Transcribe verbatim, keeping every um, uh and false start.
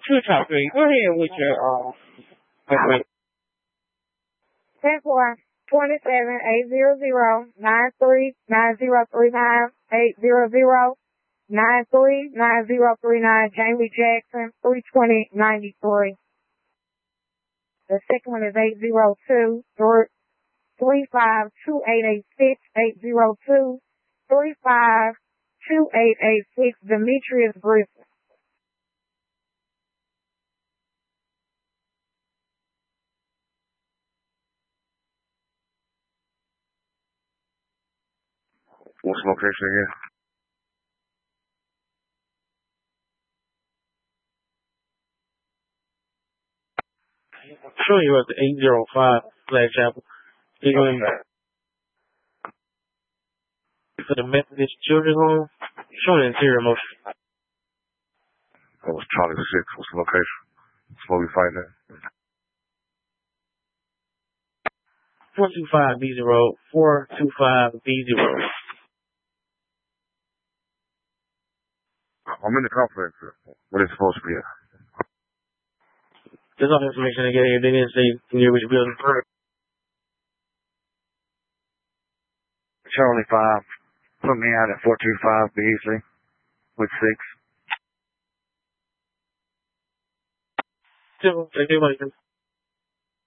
Two top three. Go ahead with your uh. Wait, ten four, twenty-seven, eight zero zero, nine three, nine zero three nine, eight zero zero, nine three, nine zero three nine, Jamie Jackson, three twenty, ninety-three. The second one is eight zero two, three five, two eight eight six, eight zero two, three five, two eight eight six, Demetrius Griffin. What's the location again? I'm sure you at the eight zero five Flag Chapel. You're going for the Methodist Children's Home. Showing interior motion. That was Charlie six. What's the location? That's where we find that. four two five B zero, four two five B zero. I'm in the complex. What is it supposed to be at? There's all the information I get here. They didn't say near which building. Charlie five. Put me out at four two five Beasley with six. Still, they do like this.